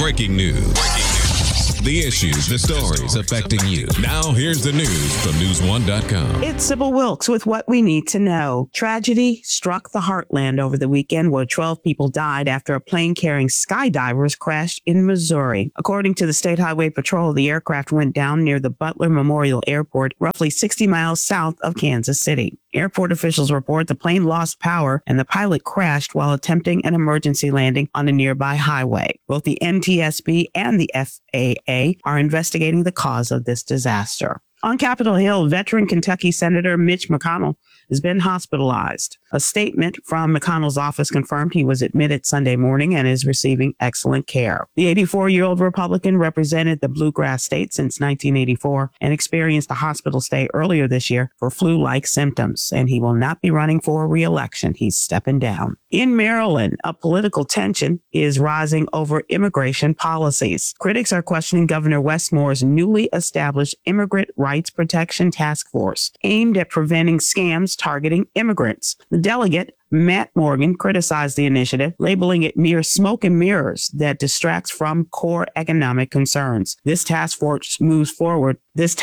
Breaking news. The issues, the stories affecting you. Now, here's the news from News1.com. It's Sybil Wilkes with what we need to know. Tragedy struck the heartland over the weekend where 12 people died after a plane carrying skydivers crashed in Missouri. According to the State Highway Patrol, the aircraft went down near the Butler Memorial Airport, roughly 60 miles south of Kansas City. Airport officials report the plane lost power and the pilot crashed while attempting an emergency landing on a nearby highway. Both the NTSB and the FAA are investigating the cause of this disaster. On Capitol Hill, veteran Kentucky Senator Mitch McConnell has been hospitalized. A statement from McConnell's office confirmed he was admitted Sunday morning and is receiving excellent care. The 84-year-old Republican represented the Bluegrass State since 1984 and experienced a hospital stay earlier this year for flu-like symptoms, and he will not be running for re-election. He's stepping down. In Maryland, a political tension is rising over immigration policies. Critics are questioning Governor Wes Moore's newly established Immigrant Rights Protection Task Force, aimed at preventing scams targeting immigrants. The delegate, Matt Morgan, criticized the initiative, labeling it mere smoke and mirrors that distracts from core economic concerns. This task force moves forward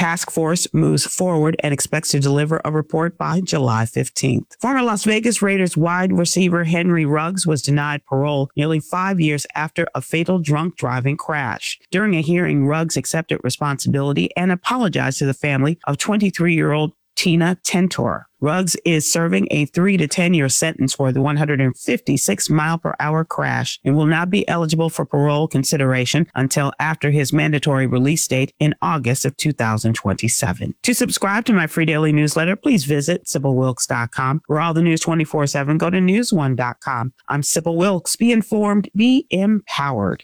and expects to deliver a report by July 15th. Former Las Vegas Raiders wide receiver Henry Ruggs was denied parole nearly 5 years after a fatal drunk driving crash. During a hearing, Ruggs accepted responsibility and apologized to the family of 23-year-old Tina Tentor. Ruggs is serving a 3 to 10 year sentence for the 156-mile-per-hour crash and will not be eligible for parole consideration until after his mandatory release date in August of 2027. To subscribe to my free daily newsletter, please visit SybilWilkes.com. For all the news 24/7, go to News1.com. I'm Sybil Wilkes. Be informed, be empowered.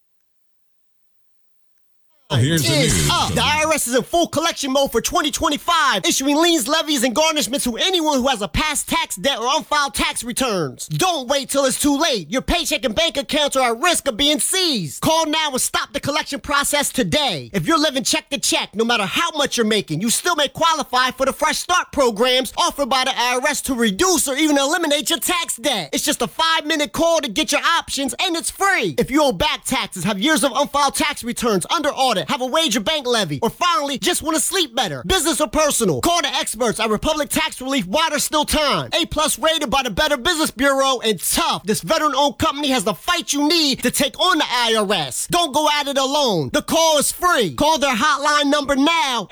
Here's the news. The IRS is in full collection mode for 2025, issuing liens, levies, and garnishments to anyone who has a past tax debt or unfiled tax returns. Don't wait till it's too late. Your paycheck and bank accounts are at risk of being seized. Call now and stop the collection process today. If you're living check to check, no matter how much you're making, you still may qualify for the Fresh Start programs offered by the IRS to reduce or even eliminate your tax debt. It's just a 5-minute call to get your options, and it's free. If you owe back taxes, have years of unfiled tax returns under audit, have a wage or bank levy, or finally just want to sleep better, business or personal, call the experts at Republic Tax Relief while there's still time. A+ rated by the Better Business Bureau, and tough. This veteran-owned company has the fight you need to take on the IRS. Don't go at it alone. The call is free. Call their hotline number now,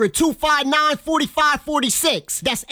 800-259-4546. That's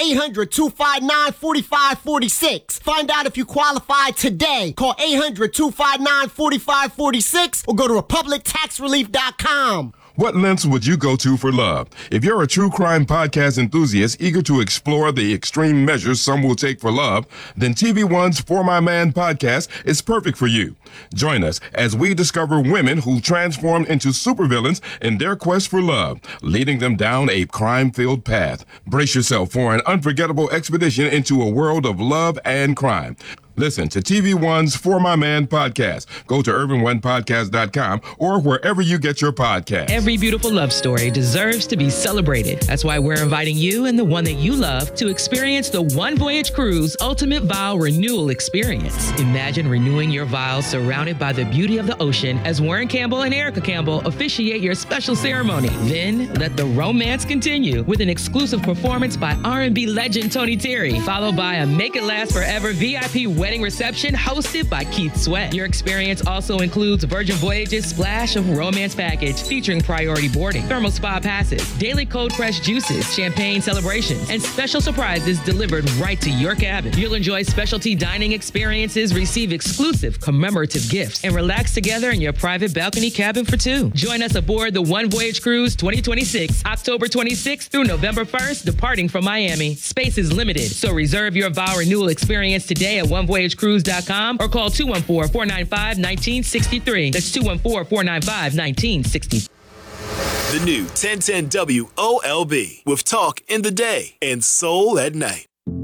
800-259-4546. Find out if you qualify today. Call 800-259-4546 or go to republictaxrelief.com. What lengths would you go to for love? If you're a true crime podcast enthusiast eager to explore the extreme measures some will take for love, then TV1's For My Man podcast is perfect for you. Join us as we discover women who transformed into supervillains in their quest for love, leading them down a crime-filled path. Brace yourself for an unforgettable expedition into a world of love and crime. Listen to TV1's For My Man podcast. Go to urban1podcast.com or wherever you get your podcast. Every beautiful love story deserves to be celebrated. That's why we're inviting you and the one that you love to experience the One Voyage Cruise Ultimate Vow Renewal Experience. Imagine renewing your vows surrounded by the beauty of the ocean as Warren Campbell and Erica Campbell officiate your special ceremony. Then let the romance continue with an exclusive performance by R&B legend Tony Terry, followed by a Make It Last Forever VIP wedding reception hosted by Keith Sweat. Your experience also includes Virgin Voyages Splash of Romance package featuring priority boarding, thermal spa passes, daily cold pressed juices, champagne celebrations, and special surprises delivered right to your cabin. You'll enjoy specialty dining experiences, receive exclusive commemorative gifts, and relax together in your private balcony cabin for two. Join us aboard the One Voyage Cruise 2026, October 26th through November 1st, departing from Miami. Space is limited, so reserve your vow renewal experience today at onevoyagecruise.com or call 214-495-1963. That's 214-495-1963. The new 1010 WOLB with talk in the day and soul at night.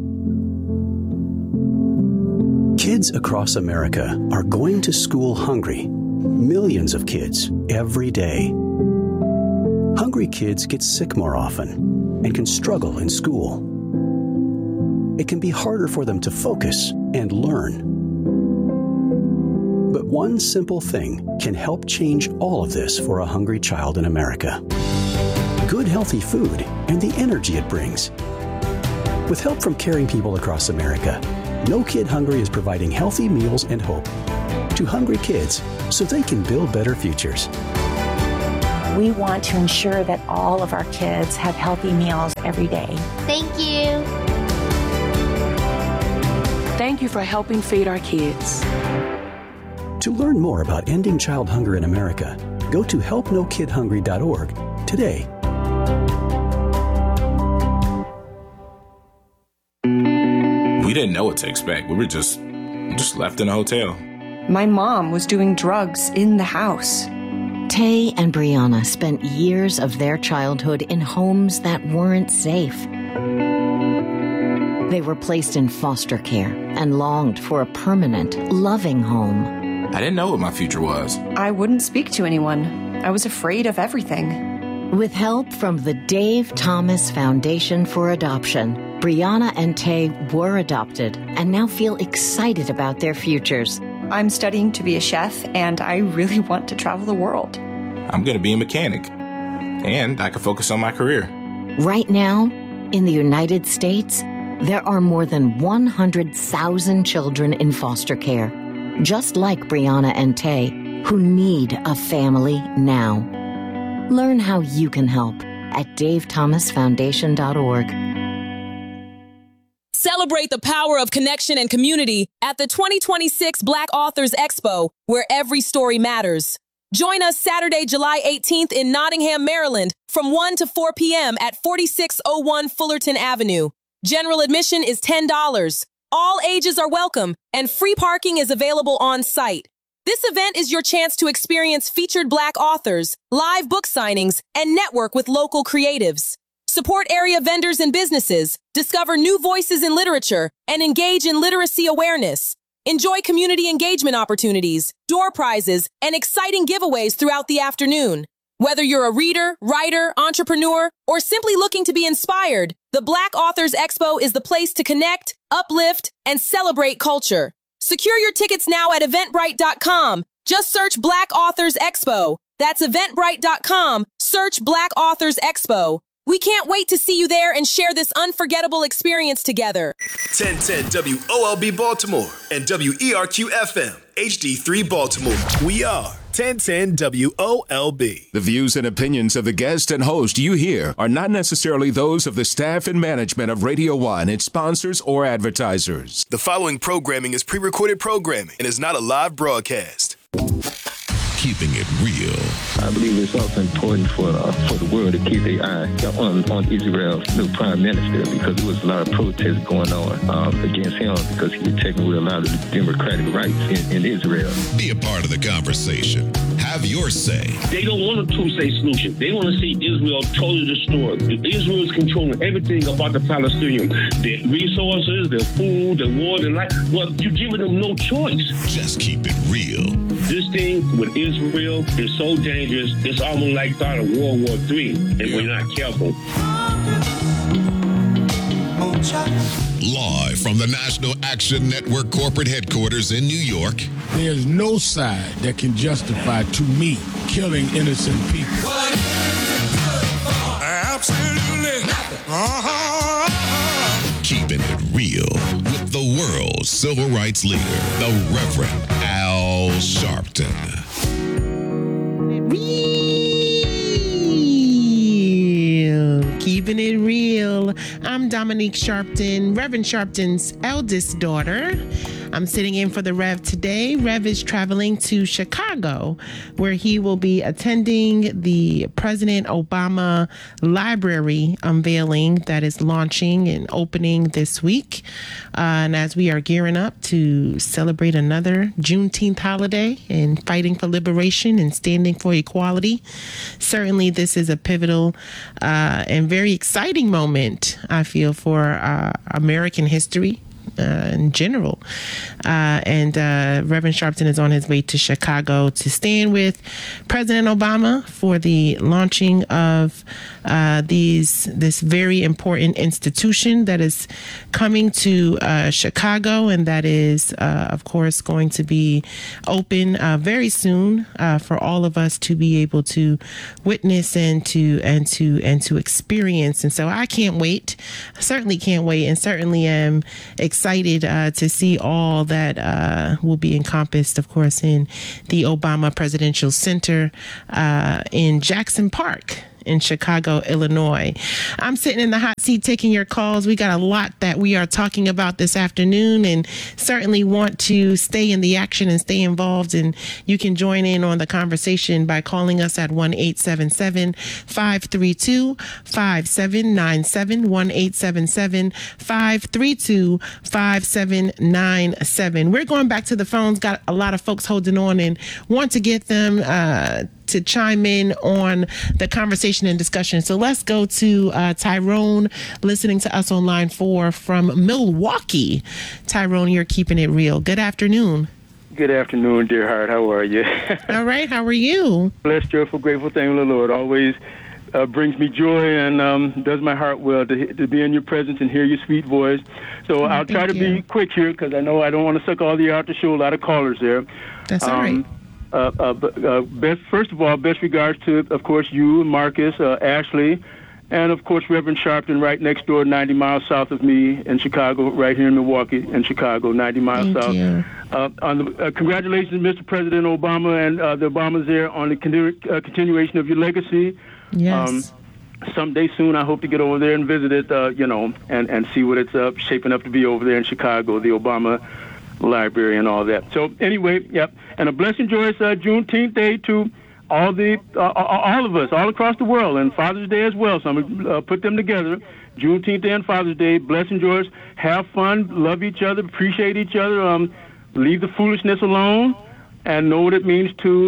Kids across America are going to school hungry. Millions of kids every day. Hungry kids get sick more often and can struggle in school. It can be harder for them to focus and learn. But one simple thing can help change all of this for a hungry child in America. Good, healthy food and the energy it brings. With help from caring people across America, No Kid Hungry is providing healthy meals and hope to hungry kids so they can build better futures. We want to ensure that all of our kids have healthy meals every day. Thank you. Thank you for helping feed our kids. To learn more about ending child hunger in America, go to helpnokidhungry.org today. We didn't know what to expect. We were just left in a hotel. My mom was doing drugs in the house. Tay and Brianna spent years of their childhood in homes that weren't safe. They were placed in foster care and longed for a permanent, loving home. I didn't know what my future was. I wouldn't speak to anyone. I was afraid of everything. With help from the Dave Thomas Foundation for Adoption, Brianna and Tay were adopted and now feel excited about their futures. I'm studying to be a chef, and I really want to travel the world. I'm going to be a mechanic, and I can focus on my career. Right now, in the United States, there are more than 100,000 children in foster care, just like Brianna and Tay, who need a family now. Learn how you can help at davethomasfoundation.org. Celebrate the power of connection and community at the 2026 Black Authors Expo, where every story matters. Join us Saturday, July 18th in Nottingham, Maryland, from 1 to 4 p.m. at 4601 Fullerton Avenue. General admission is $10. All ages are welcome, and free parking is available on site. This event is your chance to experience featured Black authors, live book signings, and network with local creatives. Support area vendors and businesses, discover new voices in literature, and engage in literacy awareness. Enjoy community engagement opportunities, door prizes, and exciting giveaways throughout the afternoon. Whether you're a reader, writer, entrepreneur, or simply looking to be inspired, the Black Authors Expo is the place to connect, uplift, and celebrate culture. Secure your tickets now at Eventbrite.com. Just search Black Authors Expo. That's Eventbrite.com. Search Black Authors Expo. We can't wait to see you there and share this unforgettable experience together. 1010 WOLB Baltimore and WERQ FM HD3 Baltimore. We are 1010 WOLB. The views and opinions of the guest and host you hear are not necessarily those of the staff and management of Radio 1, its sponsors, or advertisers. The following programming is pre-recorded programming and is not a live broadcast. Keeping it real. I believe it's also important for the world to keep their eye on Israel's new prime minister, because there was a lot of protests going on against him because he was taking away a lot of the democratic rights in Israel. Be a part of the conversation. Have your say. They don't want a two-state solution. They want to see Israel totally destroyed. Israel is controlling everything about the Palestinians. Their resources, their food, their water, their life. Well, you're giving them no choice. Just keep it real. This thing with Israel is so dangerous, it's almost like start of World War III, if we're not careful. Live from the National Action Network corporate headquarters in New York. There's no side that can justify, to me, killing innocent people. Absolutely nothing. Keeping it real with the world's civil rights leader, the Reverend Al Sharpton. Keeping it real. I'm Dominique Sharpton, Reverend Sharpton's eldest daughter. I'm sitting in for the Rev today. Rev is traveling to Chicago, where he will be attending the President Obama Library unveiling that is launching and opening this week. And as we are gearing up to celebrate another Juneteenth holiday and fighting for liberation and standing for equality, certainly this is a pivotal and very exciting moment, I feel, for American history. in general. And Reverend Sharpton is on his way to Chicago to stand with President Obama for the launching of this very important institution that is coming to Chicago, and that is, of course, going to be open very soon for all of us to be able to witness and to experience. And so I can't wait. I certainly can't wait, and certainly am excited to see all that will be encompassed, of course, in the Obama Presidential Center in Jackson Park in Chicago, Illinois. I'm sitting in the hot seat taking your calls. We got a lot that we are talking about this afternoon, and certainly want to stay in the action and stay involved. And you can join in on the conversation by calling us at 1-877-532-5797, 1-877-532-5797. We're going back to the phones. Got a lot of folks holding on and want to get them to chime in on the conversation and discussion. So let's go to Tyrone, listening to us on line 4 from Milwaukee. Tyrone, you're keeping it real. Good afternoon. Good afternoon, dear heart. How are you? All right. How are you? Blessed, joyful, grateful, thank the Lord. Always brings me joy and does my heart well to be in your presence and hear your sweet voice. So I'll try to be quick here because I know I don't want to suck all the air out the show. A lot of callers there. That's all right. First of all, best regards to, of course, you, Marcus, Ashley, and, of course, Reverend Sharpton right next door, 90 miles south of me in Chicago, right here in Milwaukee, in Chicago, 90 miles south. Congratulations, Mr. President Obama and the Obamas there on the continuation of your legacy. Yes. Someday soon, I hope to get over there and visit it, and see what it's shaping up to be over there in Chicago, the Obama Library and all that. So anyway, yep. And a blessed, joyous Juneteenth Day to all of us, all across the world, and Father's Day as well. So I'm going to put them together. Juneteenth Day and Father's Day. Blessed and joyous. Have fun. Love each other. Appreciate each other. Leave the foolishness alone, and know what it means to,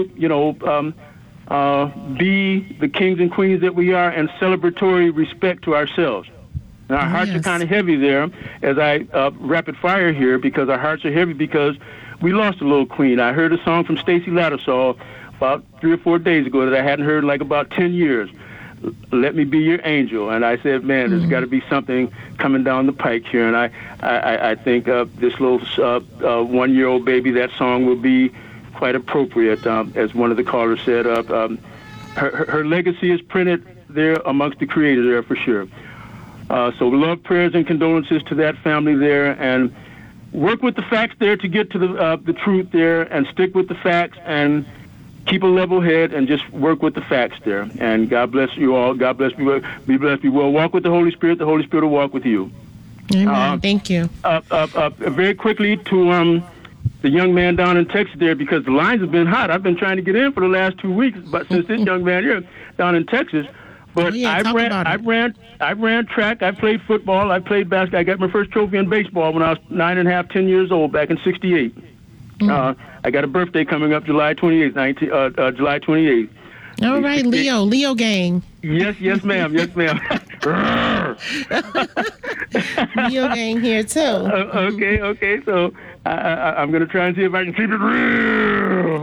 be the kings and queens that we are, and celebratory respect to ourselves. And our hearts are kind of heavy there as I rapid fire here, because our hearts are heavy because we lost a little queen. I heard a song from Stacey Lattisaw about 3 or 4 days ago that I hadn't heard in like about 10 years. Let me be your angel. And I said, man, there's got to be something coming down the pike here. And I think this little 1-year-old baby, that song will be quite appropriate. As one of the callers said, her legacy is printed there amongst the creators there for sure. So love, prayers, and condolences to that family there, and work with the facts there to get to the truth there, and stick with the facts and keep a level head and just work with the facts there. And God bless you all. God bless you. Be blessed. Be well. Walk with the Holy Spirit. The Holy Spirit will walk with you. Amen. Thank you. Very quickly to the young man down in Texas there, because the lines have been hot. I've been trying to get in for the last 2 weeks, but since this young man here down in Texas. But I ran track. I played football. I played basketball. I got my first trophy in baseball when I was 9.5, 10 years old back in '68. I got a birthday coming up July 28th. July 28th. All right, Leo gang. Yes, ma'am. Yes, ma'am. Leo gang here too. Okay. So I'm gonna try and see if I can keep it real.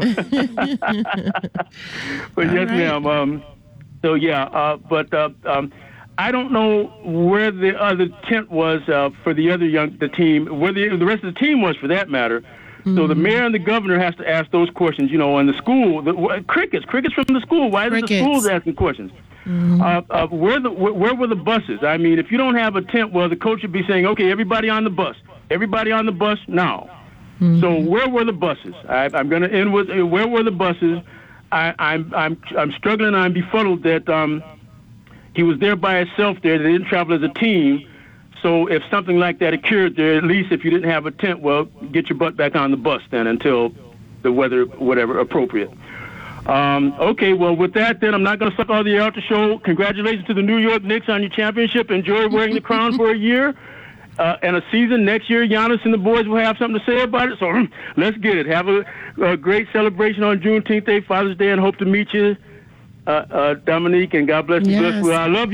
But yes, ma'am. So yeah, but I don't know where the other tent was for the other the team, where the rest of the team was for that matter. Mm-hmm. So the mayor and the governor has to ask those questions, and the school, crickets from the school. Why is the schools asking questions? Mm-hmm. Where were the buses? I mean, if you don't have a tent, well, the coach should be saying, okay, everybody on the bus now. Mm-hmm. So where were the buses? I'm going to end with where were the buses? I'm struggling. I'm befuddled that he was there by himself there. They didn't travel as a team. So if something like that occurred there, at least if you didn't have a tent, well, get your butt back on the bus then until the weather, whatever, appropriate. Okay, well, with that, then, I'm not going to suck all the air out the show. Congratulations to the New York Knicks on your championship. Enjoy wearing the crown for a year and a season. Next year, Giannis and the boys will have something to say about it. So let's get it. Have a great celebration on Juneteenth Day, Father's Day, and hope to meet you, Dominique, and God bless you. Bless you. I love you.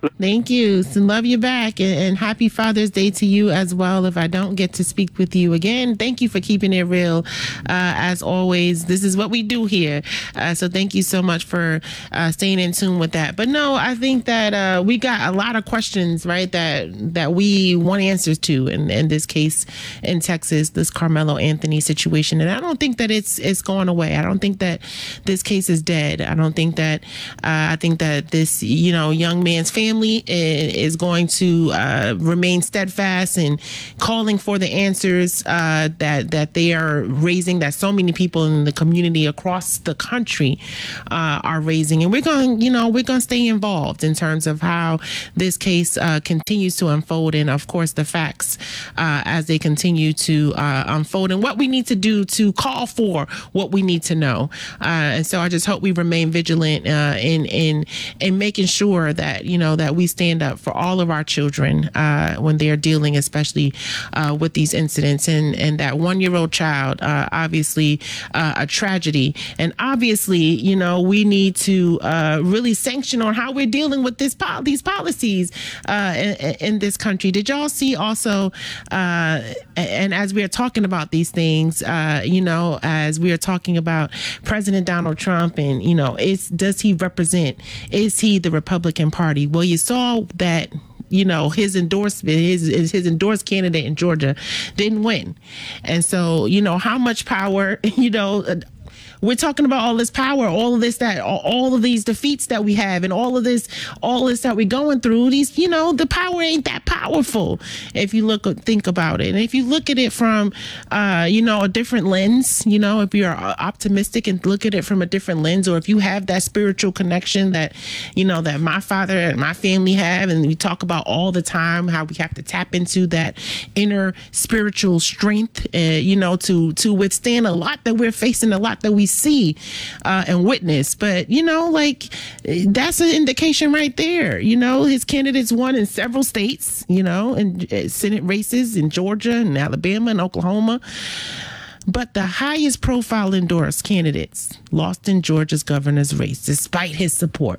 Thank you. So love you back, and happy Father's Day to you as well. If I don't get to speak with you again, thank you for keeping it real. As always, this is what we do here. So thank you so much for staying in tune with that. But no, I think that we got a lot of questions, right, that we want answers to in this case in Texas, this Carmelo Anthony situation. And I don't think that it's going away. I don't think that this case is dead. I don't think that I think that this, young man's family is going to remain steadfast in calling for the answers that they are raising, that so many people in the community across the country are raising. And we're going to stay involved in terms of how this case continues to unfold, and of course the facts as they continue to unfold, and what we need to do to call for what we need to know. And so I just hope we remain vigilant in making sure that that we stand up for all of our children when they are dealing, especially with these incidents. And that 1-year-old child, obviously a tragedy, and obviously we need to really sanction on how we're dealing with these policies in this country. Did y'all see also, and as we are talking about these things, as we are talking about President Donald Trump, and does he represent? Is he the Republican Party? Well, you saw that his endorsement, his endorsed candidate in Georgia didn't win, and so how much power we're talking about, all this power, all of this, all of these defeats that we have, and all this that we're going through. These, the power ain't that powerful if you think about it. And if you look at it from, a different lens, if you're optimistic and look at it from a different lens, or if you have that spiritual connection that, that my father and my family have, and we talk about all the time how we have to tap into that inner spiritual strength, to withstand a lot that we're facing, a lot that we see and witness. But that's an indication right there. His candidates won in several states, in Senate races in Georgia and Alabama and Oklahoma. But the highest profile endorsed candidates lost in Georgia's governor's race despite his support.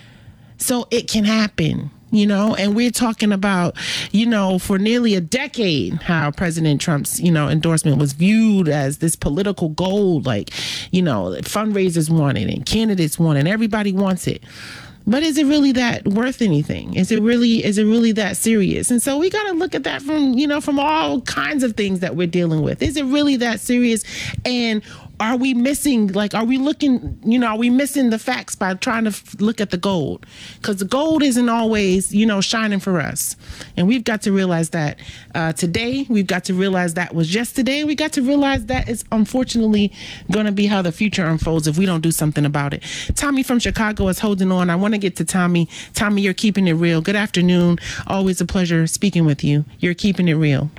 So it can happen. And we're talking about, for nearly a decade, how President Trump's, endorsement was viewed as this political gold, fundraisers want it and candidates want it and everybody wants it. But is it really that worth anything? Is it really that serious? And so we got to look at that from all kinds of things that we're dealing with. Is it really that serious? And are we missing, are we missing the facts by trying to look at the gold? Because the gold isn't always, shining for us. And we've got to realize that today. We've got to realize that was yesterday. We got to realize that it's unfortunately going to be how the future unfolds if we don't do something about it. Tommy from Chicago is holding on. I want to get to Tommy. Tommy, you're keeping it real. Good afternoon. Always a pleasure speaking with you. You're keeping it real.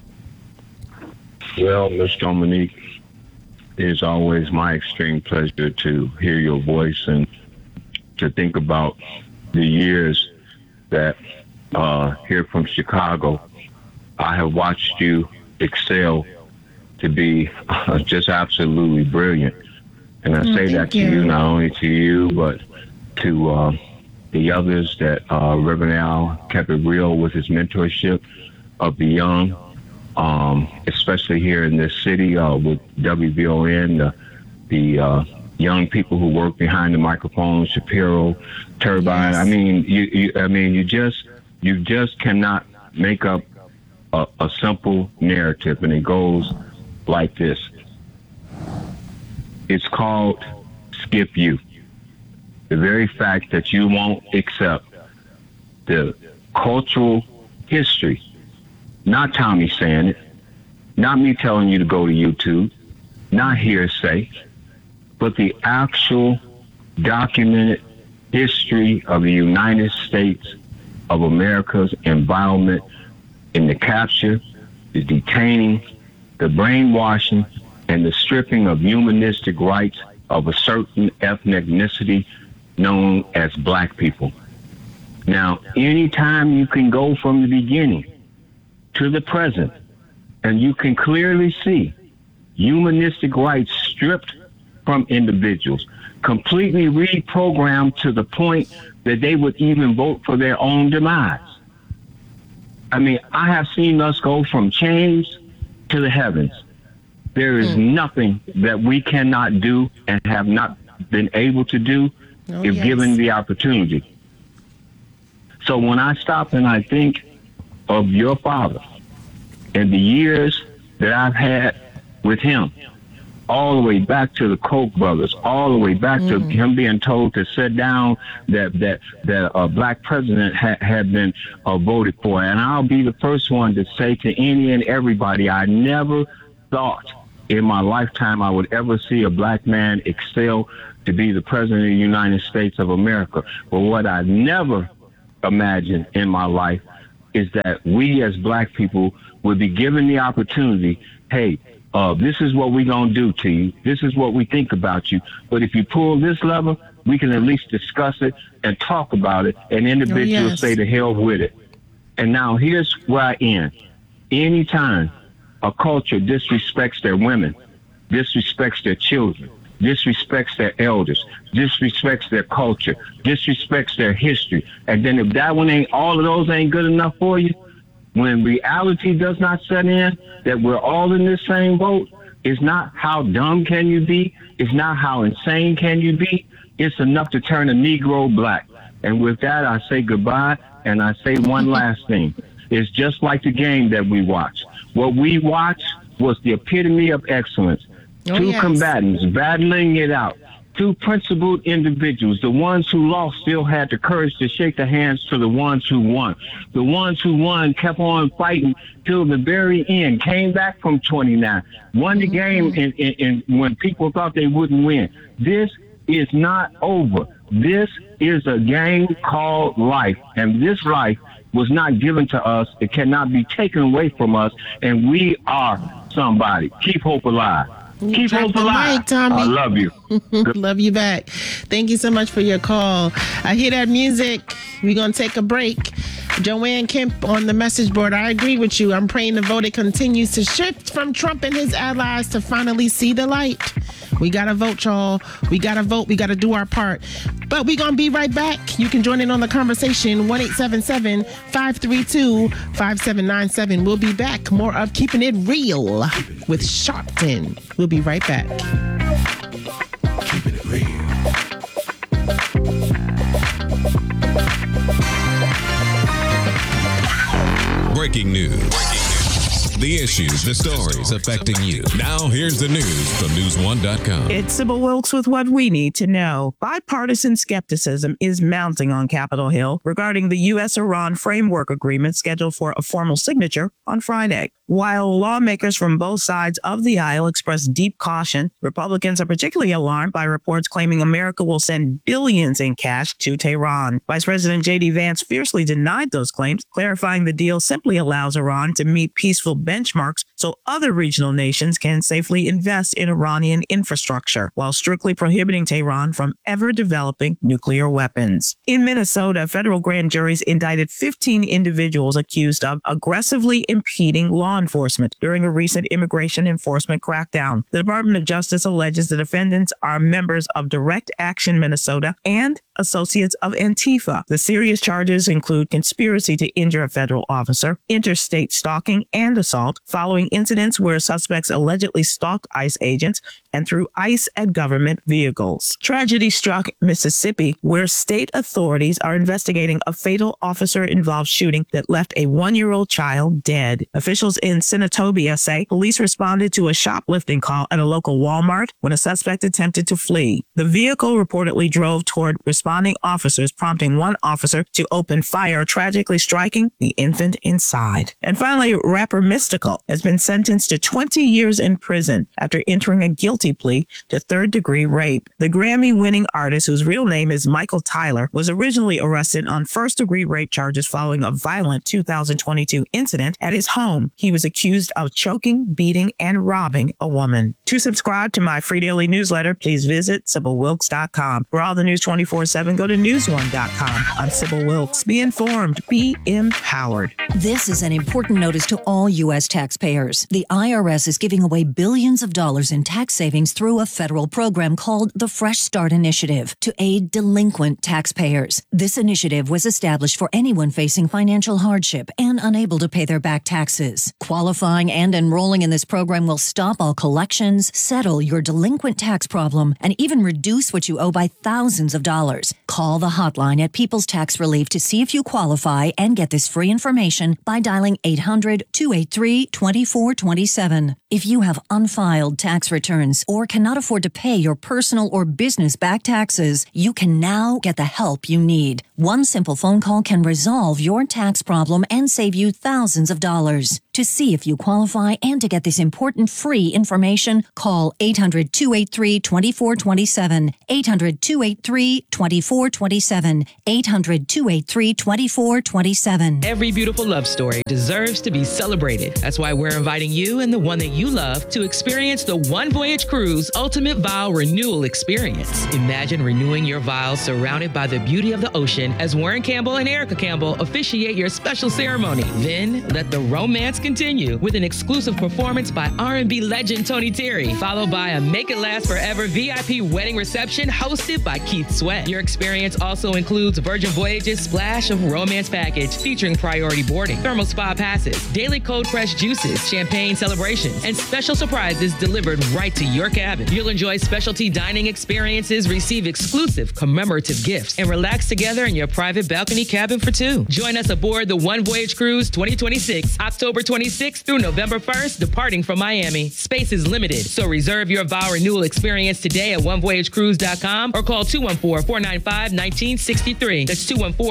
Well, Ms. Dominique, it's always my extreme pleasure to hear your voice and to think about the years that here from Chicago, I have watched you excel to be just absolutely brilliant. And I say that to you, not only to you, but to the others that Reverend Al kept it real with his mentorship of the young. Especially here in this city with WVON, the young people who work behind the microphone, Shapiro, Turbine. Yes. You just cannot make up a simple narrative, and it goes like this. It's called Skip You. The very fact that you won't accept the cultural history. Not Tommy saying it, not me telling you to go to YouTube, not hearsay, but the actual documented history of the United States of America's involvement in the capture, the detaining, the brainwashing, and the stripping of humanistic rights of a certain ethnicity known as Black people. Now, anytime you can go from the beginning to the present, and you can clearly see humanistic rights stripped from individuals, completely reprogrammed to the point that they would even vote for their own demise. I mean, I have seen us go from chains to the heavens. There is nothing that we cannot do and have not been able to do if given the opportunity. So when I stop and I think of your father and the years that I've had with him, all the way back to the Koch brothers, all the way back to him being told to sit down that a black president had been voted for. And I'll be the first one to say to any and everybody, I never thought in my lifetime I would ever see a black man excel to be the president of the United States of America. But what I never imagined in my life is that we as black people would be given the opportunity, hey, this is what we're going to do to you. This is what we think about you. But if you pull this lever, we can at least discuss it and talk about it, and individuals say to hell with it. And now here's where I end. Anytime a culture disrespects their women, disrespects their children, disrespects their elders, disrespects their culture, disrespects their history, and then if that one ain't, all of those ain't good enough for you, when reality does not set in, that we're all in this same boat, it's not how dumb can you be, it's not how insane can you be, it's enough to turn a Negro black. And with that, I say goodbye, and I say one last thing. It's just like the game that we watched. What we watched was the epitome of excellence. Two combatants battling it out. Two principled individuals. The ones who lost still had the courage to shake the hands to the ones who won. The ones who won kept on fighting till the very end. Came back from 29. Won the game in when people thought they wouldn't win. This is not over. This is a game called life. And this life was not given to us. It cannot be taken away from us. And we are somebody. Keep hope alive. Keep hope alive. Mic, Tommy. I love you. Love you back. Thank you so much for your call. I hear that music. We're going to take a break. Joanne Kemp on the message board. I agree with you. I'm praying the vote continues to shift from Trump and his allies to finally see the light. We got to vote, y'all. We got to vote. We got to do our part. But we're going to be right back. You can join in on the conversation. 1-877-532-5797. We'll be back. More of Keeping It Real with Sharpton. We'll be right back. Keeping it real. Breaking news. The issues, the stories affecting you. Now, here's the news from News1.com. It's Sybil Wilkes with what we need to know. Bipartisan skepticism is mounting on Capitol Hill regarding the U.S.-Iran framework agreement scheduled for a formal signature on Friday. While lawmakers from both sides of the aisle express deep caution, Republicans are particularly alarmed by reports claiming America will send billions in cash to Tehran. Vice President J.D. Vance fiercely denied those claims, clarifying the deal simply allows Iran to meet peaceful benchmarks so other regional nations can safely invest in Iranian infrastructure, while strictly prohibiting Tehran from ever developing nuclear weapons. In Minnesota, federal grand juries indicted 15 individuals accused of aggressively impeding law enforcement during a recent immigration enforcement crackdown. The Department of Justice alleges the defendants are members of Direct Action Minnesota and associates of Antifa. The serious charges include conspiracy to injure a federal officer, interstate stalking, and assault following incidents where suspects allegedly stalked ICE agents and threw ice at government vehicles. Tragedy struck Mississippi, where state authorities are investigating a fatal officer-involved shooting that left a 1-year-old child dead. Officials in Senatobia say police responded to a shoplifting call at a local Walmart when a suspect attempted to flee. The vehicle reportedly drove toward responding officers, prompting one officer to open fire, tragically striking the infant inside. And finally, rapper Mystical has been sentenced to 20 years in prison after entering a guilty plea to third-degree rape. The Grammy-winning artist, whose real name is Michael Tyler, was originally arrested on first-degree rape charges following a violent 2022 incident at his home. He was accused of choking, beating, and robbing a woman. To subscribe to my free daily newsletter, please visit SybilWilkes.com. For all the news 24/7, go to News1.com. I'm Sybil Wilkes. Be informed. Be empowered. This is an important notice to all U.S. taxpayers. taxpayers. The IRS is giving away billions of dollars in tax savings through a federal program called the Fresh Start Initiative to aid delinquent taxpayers. This initiative was established for anyone facing financial hardship and unable to pay their back taxes. Qualifying and enrolling in this program will stop all collections, settle your delinquent tax problem, and even reduce what you owe by thousands of dollars. Call the hotline at People's Tax Relief to see if you qualify and get this free information by dialing 800-283-2427. If you have unfiled tax returns or cannot afford to pay your personal or business back taxes, you can now get the help you need. One simple phone call can resolve your tax problem and save you thousands of dollars. To see if you qualify and to get this important free information, call 800-283-2427, 800-283-2427, 800-283-2427. Every beautiful love story deserves to be celebrated. That's why we're inviting you and the one that you love to experience the One Voyage Cruise Ultimate Vow Renewal Experience. Imagine renewing your vows surrounded by the beauty of the ocean as Warren Campbell and Erica Campbell officiate your special ceremony. Then let the romance continue with an exclusive performance by R&B legend Tony Terry, followed by a Make It Last Forever VIP wedding reception hosted by Keith Sweat. Your experience also includes Virgin Voyages Splash of Romance package featuring priority boarding, thermal spa passes, daily cold pressed juices, champagne celebrations, and special surprises delivered right to your cabin. You'll enjoy specialty dining experiences, receive exclusive commemorative gifts, and relax together in your private balcony cabin for two. Join us aboard the One Voyage Cruise 2026, October 26th through November 1st, departing from Miami. Space is limited, so reserve your vow renewal experience today at onevoyagecruise.com or call 214-495-1963. That's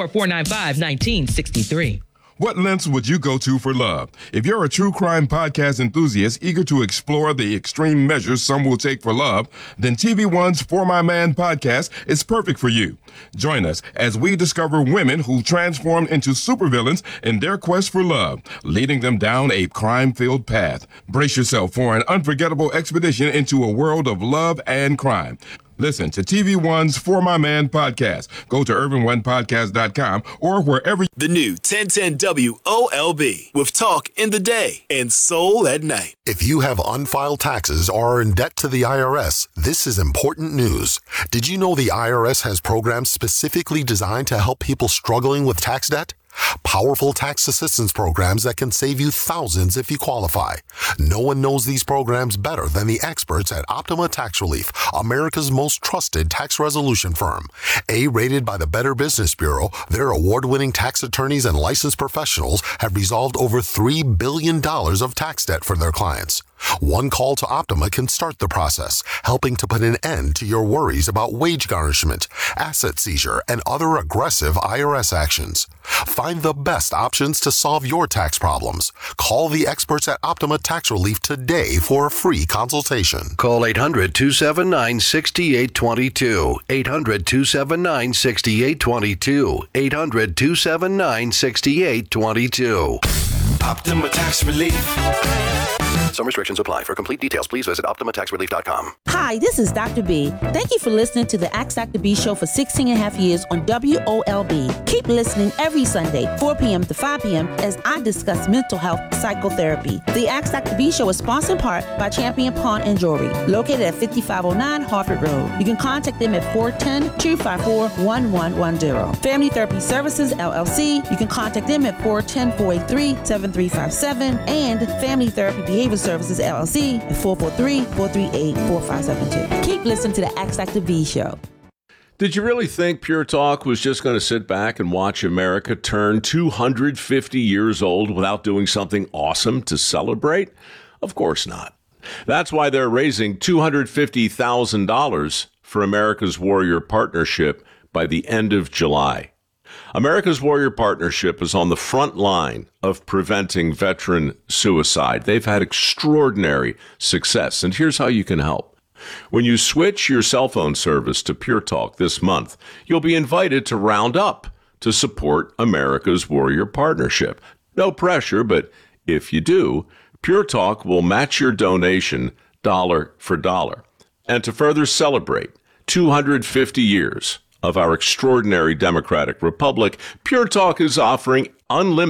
214-495-1963. What lengths would you go to for love? If you're a true crime podcast enthusiast eager to explore the extreme measures some will take for love, then TV One's For My Man podcast is perfect for you. Join us as we discover women who transformed into supervillains in their quest for love, leading them down a crime-filled path. Brace yourself for an unforgettable expedition into a world of love and crime. Listen to TV One's For My Man podcast. Go to urban1podcast.com or wherever. The new 1010 WOLB with talk in the day and soul at night. If you have unfiled taxes or are in debt to the IRS, this is important news. Did you know the IRS has programs specifically designed to help people struggling with tax debt? Powerful tax assistance programs that can save you thousands if you qualify. No one knows these programs better than the experts at Optima Tax Relief, America's most trusted tax resolution firm. A-rated by the Better Business Bureau, their award-winning tax attorneys and licensed professionals have resolved over $3 billion of tax debt for their clients. One call to Optima can start the process, helping to put an end to your worries about wage garnishment, asset seizure, and other aggressive IRS actions. Find the best options to solve your tax problems. Call the experts at Optima Tax Relief today for a free consultation. Call 800-279-6822. 800-279-6822. 800-279-6822. Optima Tax Relief. Some restrictions apply. For complete details, please visit OptimaTaxRelief.com. Hi, this is Dr. B. Thank you for listening to the Ask Dr. B show for 16 and a half years on WOLB. Keep listening every Sunday, 4 p.m. to 5 p.m. as I discuss mental health psychotherapy. The Ask Dr. B show is sponsored in part by Champion Pawn and Jewelry, located at 5509 Harford Road. You can contact them at 410-254-1110. Family Therapy Services, LLC. You can contact them at 410-483-7357 and Family Therapy Behavior Services, LLC at 443-438-4572. Keep listening to the Ask Dr. B show. Did you really think Pure Talk was just going to sit back and watch America turn 250 years old without doing something awesome to celebrate? Of course not. That's why they're raising $250,000 for America's Warrior Partnership by the end of July. America's Warrior Partnership is on the front line of preventing veteran suicide. They've had extraordinary success, and here's how you can help. When you switch your cell phone service to Pure Talk this month, you'll be invited to round up to support America's Warrior Partnership. No pressure, but if you do, Pure Talk will match your donation dollar for dollar. And to further celebrate 250 years of our extraordinary democratic republic, Pure Talk is offering unlimited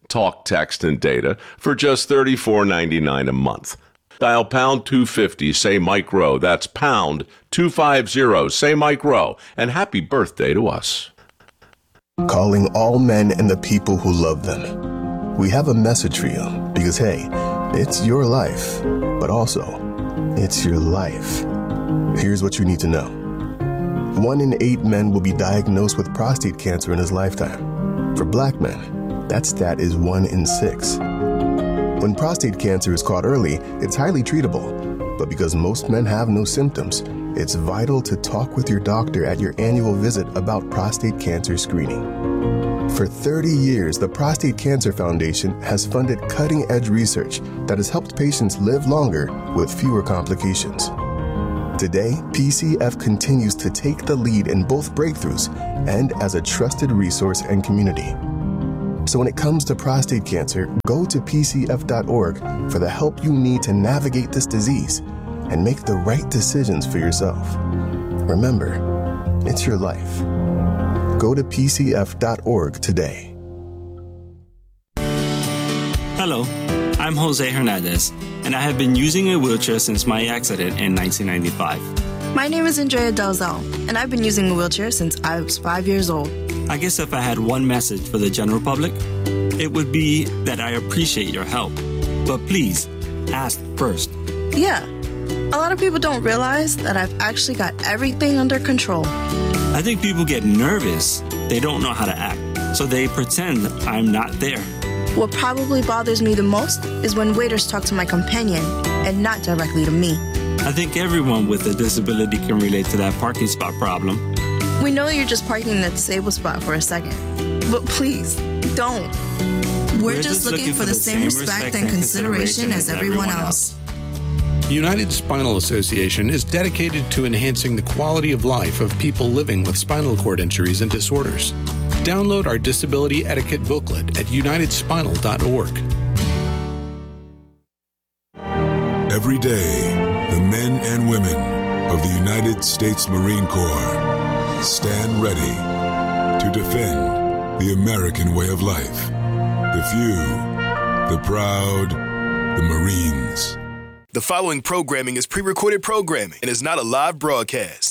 talk, text, and data for just $34.99 a month. Dial pound 250, say Mike Rowe. That's pound 250, say Mike Rowe. And happy birthday to us. Calling all men and the people who love them. We have a message for you because, hey, it's your life, but also it's your life. Here's what you need to know. 1 in 8 men will be diagnosed with prostate cancer in his lifetime. For black men, that stat is 1 in 6. When prostate cancer is caught early, it's highly treatable. But because most men have no symptoms, it's vital to talk with your doctor at your annual visit about prostate cancer screening. For 30 years, the Prostate Cancer Foundation has funded cutting-edge research that has helped patients live longer with fewer complications. Today, PCF continues to take the lead in both breakthroughs and as a trusted resource and community. So when it comes to prostate cancer, go to pcf.org for the help you need to navigate this disease and make the right decisions for yourself. Remember, it's your life. Go to pcf.org today. Hello, I'm Jose Hernandez, and I have been using a wheelchair since my accident in 1995. My name is Andrea Dalzell, and I've been using a wheelchair since I was 5 years old. I guess if I had one message for the general public, it would be that I appreciate your help. But please, ask first. Yeah, a lot of people don't realize that I've actually got everything under control. I think people get nervous. They don't know how to act, so they pretend I'm not there. What probably bothers me the most is when waiters talk to my companion and not directly to me. I think everyone with a disability can relate to that parking spot problem. We know you're just parking in the disabled spot for a second, but please, don't. We're just looking for the same respect and consideration as everyone else. The United Spinal Association is dedicated to enhancing the quality of life of people living with spinal cord injuries and disorders. Download our disability etiquette booklet at unitedspinal.org. Every day, the men and women of the United States Marine Corps stand ready to defend the American way of life. The few, the proud, the Marines. The following programming is pre-recorded programming and is not a live broadcast.